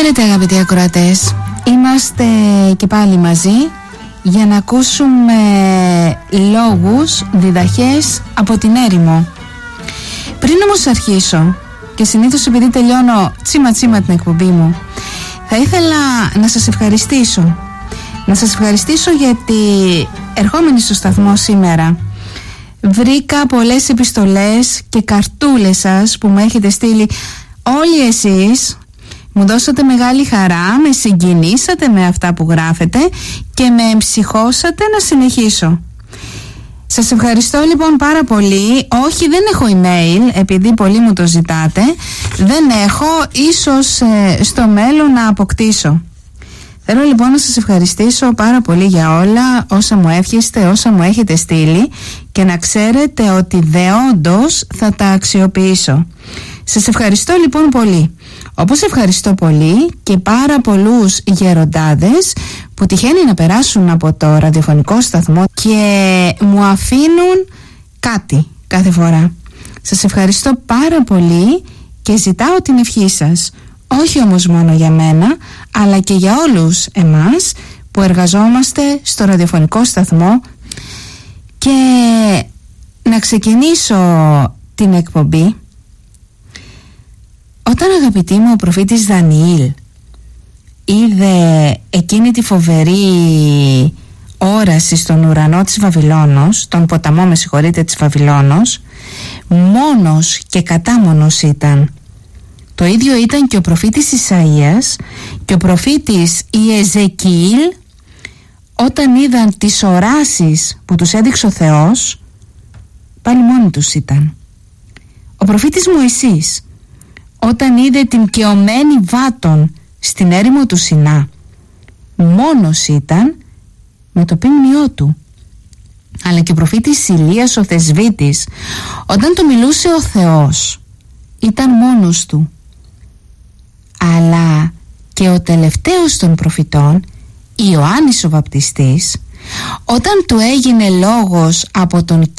Χαίρετε αγαπητοί ακροατές. Είμαστε και πάλι μαζί για να ακούσουμε λόγους, διδαχές από την έρημο. Πριν όμως αρχίσω, και συνήθως επειδή τελειώνω τσίμα την εκπομπή μου, θα ήθελα να σας ευχαριστήσω. Να σας ευχαριστήσω γιατί ερχόμενοι στο σταθμό σήμερα βρήκα πολλές επιστολές και καρτούλες σας που μου έχετε στείλει. Όλοι εσείς μου δώσατε μεγάλη χαρά, με συγκινήσατε με αυτά που γράφετε και με εμψυχώσατε να συνεχίσω. Σας ευχαριστώ λοιπόν πάρα πολύ. Όχι, δεν έχω email, επειδή πολλοί μου το ζητάτε. Δεν έχω, ίσως στο μέλλον να αποκτήσω. Θέλω λοιπόν να σας ευχαριστήσω πάρα πολύ για όλα όσα μου εύχεστε, όσα μου έχετε στείλει, και να ξέρετε ότι δεόντως θα τα αξιοποιήσω. Σας ευχαριστώ λοιπόν πολύ. Όπως ευχαριστώ πολύ και πάρα πολλούς γεροντάδες που τυχαίνει να περάσουν από το ραδιοφωνικό σταθμό και μου αφήνουν κάτι κάθε φορά. Σας ευχαριστώ πάρα πολύ και ζητάω την ευχή σας. Όχι όμως μόνο για μένα, αλλά και για όλους εμάς που εργαζόμαστε στο ραδιοφωνικό σταθμό. Και να ξεκινήσω την εκπομπή. Όταν, αγαπητοί μου, ο προφήτης Δανιήλ είδε εκείνη τη φοβερή όραση στον ουρανό της Βαβυλώνος, τον ποταμό της Βαβυλώνος, μόνος και κατάμονος ήταν. Το ίδιο ήταν και ο προφήτης Ισαΐας και ο προφήτης Ιεζεκιήλ, όταν είδαν τις οράσεις που τους έδειξε ο Θεός, πάλι μόνοι τους ήταν. Ο προφήτης Μωυσής, όταν είδε την καιωμένη βάτων στην έρημο του Σινά, μόνος ήταν με το πίμνιό του. Αλλά και ο προφήτης Ηλίας ο Θεσβίτης, όταν του μιλούσε ο Θεός, ήταν μόνος του. Αλλά και ο τελευταίος των προφητών, Ιωάννης ο Βαπτιστής, όταν του έγινε λόγος από τον